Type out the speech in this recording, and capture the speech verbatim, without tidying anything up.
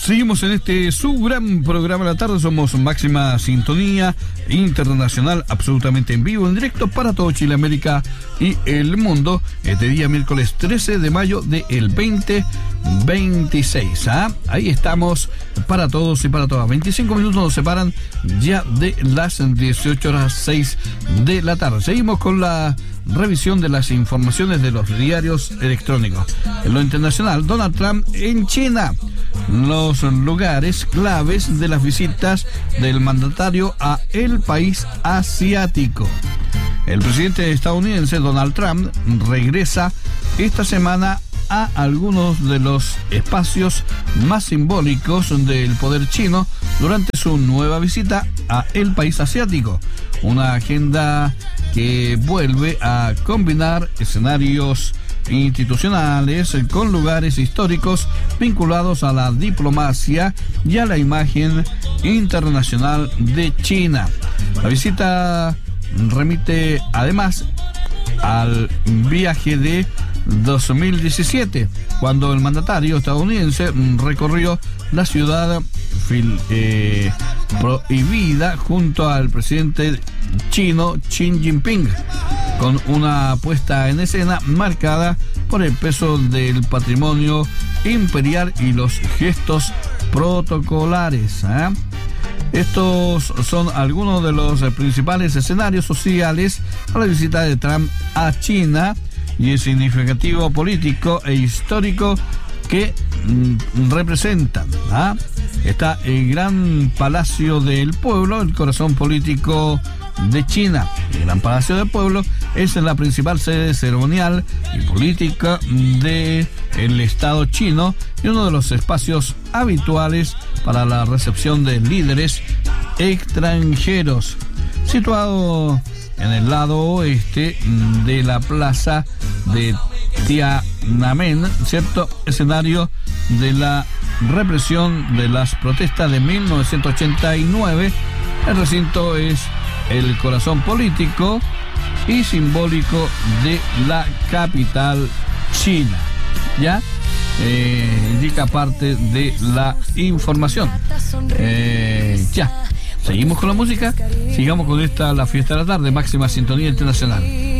Seguimos en este su gran programa de la tarde. Somos Máxima Sintonía Internacional, absolutamente en vivo, en directo para todo Chile, América y el mundo. Este día miércoles trece de mayo del veinte veintiséis. ¿Ah? Ahí estamos para todos y para todas. veinticinco minutos nos separan ya de las dieciocho horas seis de la tarde. Seguimos con la revisión de las informaciones de los diarios electrónicos. En lo internacional, Donald Trump en China. Los lugares claves de las visitas del mandatario a el país asiático. El presidente estadounidense Donald Trump regresa esta semana a algunos de los espacios más simbólicos del poder chino durante su nueva visita a el país asiático. Una agenda que vuelve a combinar escenarios institucionales con lugares históricos vinculados a la diplomacia y a la imagen internacional de China. La visita remite además al viaje de dos mil diecisiete, cuando el mandatario estadounidense recorrió la ciudad fil, eh, prohibida junto al presidente chino Xi Jinping, con una puesta en escena marcada por el peso del patrimonio imperial y los gestos protocolares. ¿eh? Estos son algunos de los principales escenarios sociales a la visita de Trump a China y el significativo político e histórico que mm, representan. ¿ah? Está el Gran Palacio del Pueblo, el corazón político de China. El Gran Palacio del Pueblo es la principal sede ceremonial y política del Estado chino y uno de los espacios habituales para la recepción de líderes extranjeros. Situado en el lado oeste de la plaza de Tiananmen, cierto escenario de la represión de las protestas de mil novecientos ochenta y nueve, el recinto es el corazón político y simbólico de la capital china. ¿Ya? Eh, indica parte de la información. Eh, ya. Seguimos con la música. Sigamos con esta, la fiesta de la tarde, Máxima Sintonía Internacional.